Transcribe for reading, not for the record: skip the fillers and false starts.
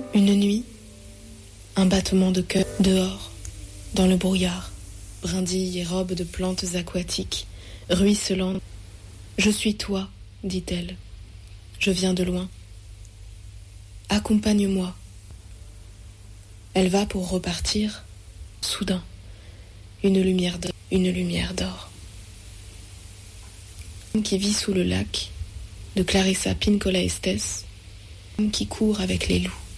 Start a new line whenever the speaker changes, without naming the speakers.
Une nuit, un battement de cœur dehors, dans le brouillard, brindilles et robes de plantes aquatiques, ruisselant. Je suis toi, dit-elle. Je viens de loin. Accompagne-moi. Elle va pour repartir. Soudain, une lumière d'or. Qui vit sous le lac, de Clarissa Pinkola Estés, qui court avec les loups.